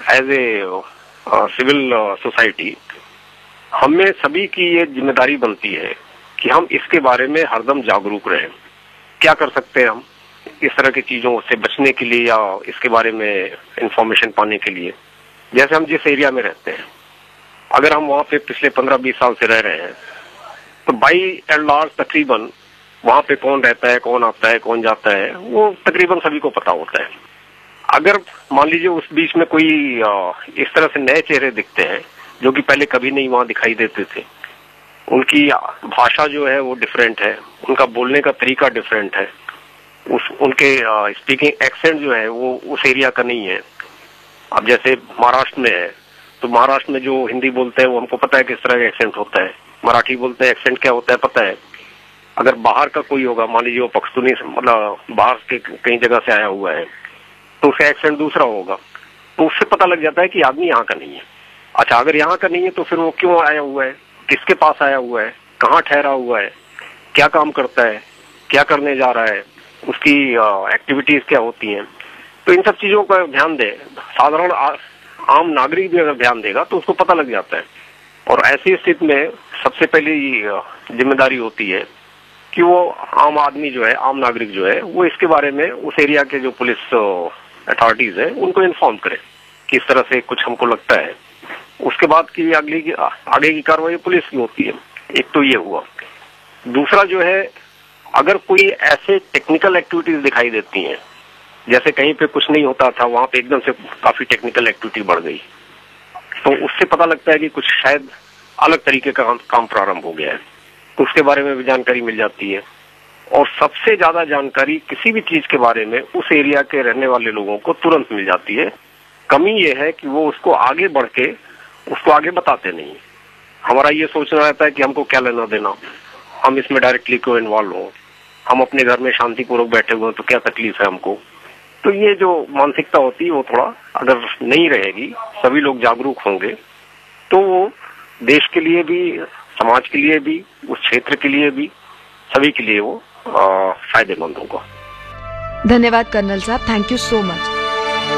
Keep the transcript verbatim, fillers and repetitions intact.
As a civil society हमें सभी की ये जिम्मेदारी बनती है कि हम इसके बारे में हरदम जागरूक रहें। क्या कर सकते हैं हम इस तरह की चीजों से बचने के लिए या इसके बारे में इंफॉर्मेशन पाने के लिए। जैसे हम जिस एरिया में रहते हैं, अगर हम वहाँ पे पिछले पंद्रह बीस साल से रह रहे हैं तो बाई एंड लार्ज तकरीबन वहाँ पे कौन रहता है, कौन आता है, कौन जाता है, वो तकरीबन सभी को पता होता है। अगर मान लीजिए उस बीच में कोई इस तरह से नए चेहरे दिखते हैं जो कि पहले कभी नहीं वहाँ दिखाई देते थे, उनकी भाषा जो है वो डिफरेंट है, उनका बोलने का तरीका डिफरेंट है, उस उनके स्पीकिंग एक्सेंट जो है वो उस एरिया का नहीं है। अब जैसे महाराष्ट्र में है तो महाराष्ट्र में जो हिंदी बोलते हैं वो हमको पता है किस तरह का एक्सेंट होता है, मराठी बोलते हैं एक्सेंट क्या होता है पता है। अगर बाहर का कोई होगा, मान लीजिए वो पख्तूनी मतलब बाहर के कई जगह से आया हुआ है, तो उसका एक्सेंट दूसरा होगा, तो उससे पता लग जाता है कि आदमी यहाँ का नहीं है। अच्छा, अगर यहाँ का नहीं है तो फिर वो क्यों आया हुआ है, किसके पास आया हुआ है, कहाँ ठहरा हुआ है, क्या काम करता है, क्या करने जा रहा है, उसकी एक्टिविटीज क्या होती हैं। तो इन सब चीजों का ध्यान दे, साधारण आम नागरिक भी अगर ध्यान देगा तो उसको पता लग जाता है। और ऐसी स्थिति में सबसे पहली जिम्मेदारी होती है कि वो आम आदमी जो है, आम नागरिक जो है, वो इसके बारे में उस एरिया के जो पुलिस अथॉरिटीज है उनको इन्फॉर्म करे कि इस तरह से कुछ हमको लगता है। उसके बाद की अगली आगे की कार्रवाई पुलिस की होती है। एक तो ये हुआ। दूसरा जो है, अगर कोई ऐसे टेक्निकल एक्टिविटीज दिखाई देती हैं, जैसे कहीं पे कुछ नहीं होता था वहां पे एकदम से काफी टेक्निकल एक्टिविटी बढ़ गई, तो उससे पता लगता है कि कुछ शायद अलग तरीके का काम प्रारंभ हो गया है, तो उसके बारे में भी जानकारी मिल जाती है। और सबसे ज्यादा जानकारी किसी भी चीज के बारे में उस एरिया के रहने वाले लोगों को तुरंत मिल जाती है। कमी ये है कि वो उसको आगे बढ़ के उसको आगे बताते नहीं। हमारा ये सोचना रहता है कि हमको क्या लेना देना, हम इसमें डायरेक्टली क्यों इन्वॉल्व हो, हम अपने घर में शांतिपूर्वक बैठे हुए हैं तो क्या तकलीफ है हमको। तो ये जो मानसिकता होती है वो थोड़ा अगर नहीं रहेगी, सभी लोग जागरूक होंगे, तो वो देश के लिए भी, समाज के लिए भी, उस क्षेत्र के लिए भी, सभी के लिए वो फायदेमंद होगा। धन्यवाद कर्नल साहब, थैंक यू सो मच।